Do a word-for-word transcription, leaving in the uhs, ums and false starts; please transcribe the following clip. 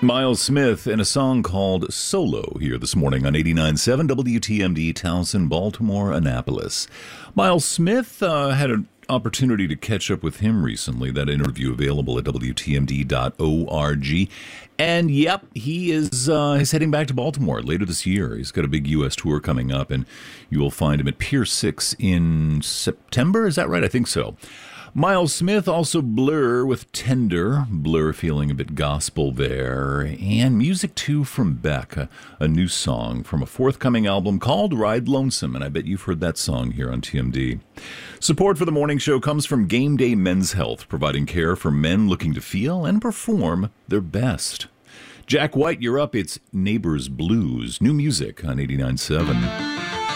Miles Smith in a song called Solo here this morning on eighty-nine point seven W T M D, Towson, Baltimore, Annapolis. Miles Smith uh, had an opportunity to catch up with him recently. That interview available at W T M D dot org. And yep, he is uh, he's heading back to Baltimore later this year. He's got a big U S tour coming up, and you will find him at Pier six in September. Is that right? I think so. Miles Smith, also Blur with Tender. Blur feeling a bit gospel there. And music, too, from Beck, a, a new song from a forthcoming album called Ride Lonesome. And I bet you've heard that song here on T M D. Support for the morning show comes from Game Day Men's Health, providing care for men looking to feel and perform their best. Jack White, you're up. It's Neighbors Blues. New music on eighty-nine point seven.